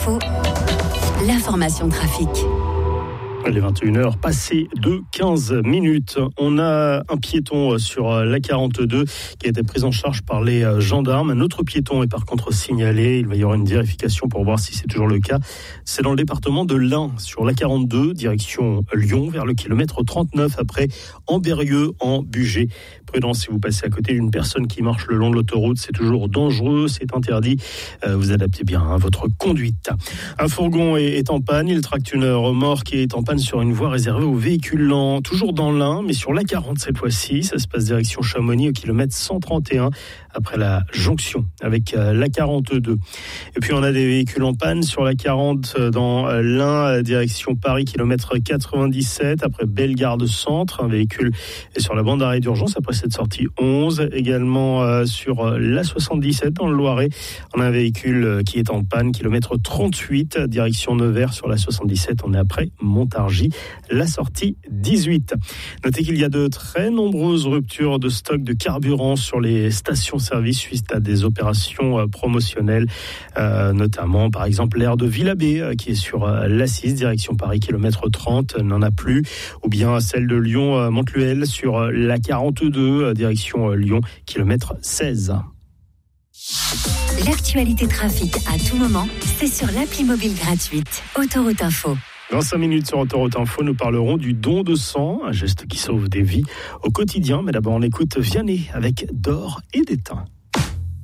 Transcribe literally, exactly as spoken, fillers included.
Info, l'information trafic. Les vingt et une heures passées de quinze minutes. On a un piéton sur la quarante-deux qui a été pris en charge par les gendarmes. Un autre piéton est par contre signalé. Il va y avoir une vérification pour voir si c'est toujours le cas. C'est dans le département de l'Ain, sur la quarante-deux, direction Lyon, vers le kilomètre trente-neuf, après Ambérieux en Bugey. Prudence si vous passez à côté d'une personne qui marche le long de l'autoroute. C'est toujours dangereux, c'est interdit. Vous adaptez bien à votre conduite. Un fourgon est en panne. Il tracte une remorque et est en panne sur une voie réservée aux véhicules lents, toujours dans l'Ain, mais sur l'A quarante cette fois-ci. Ça se passe direction Chamonix au kilomètre cent trente et un, après la jonction avec l'A quarante-deux. Et puis on a des véhicules en panne sur l'A quarante dans l'Ain, direction Paris, kilomètre quatre-vingt-dix-sept, après Bellegarde Centre. Un véhicule est sur la bande d'arrêt d'urgence après cette sortie onze. Également sur l'A soixante-dix-sept dans le Loiret, on a un véhicule qui est en panne, kilomètre trente-huit, direction Nevers sur l'A soixante-dix-sept. On est après Montargis, la sortie dix-huit. Notez qu'il y a de très nombreuses ruptures de stock de carburant sur les stations-service suite à des opérations promotionnelles, euh, notamment par exemple l'aire de Villabé euh, qui est sur euh, l'A six, direction Paris, kilomètre trente, n'en a plus, ou bien celle de Lyon-Montluel euh, sur euh, l'A quarante-deux, euh, direction euh, Lyon, kilomètre seize. L'actualité trafic à tout moment, c'est sur l'appli mobile gratuite Autoroute Info. Dans cinq minutes sur Autoroute Info, nous parlerons du don de sang, un geste qui sauve des vies au quotidien. Mais d'abord, on écoute Vianney avec D'or et d'étain.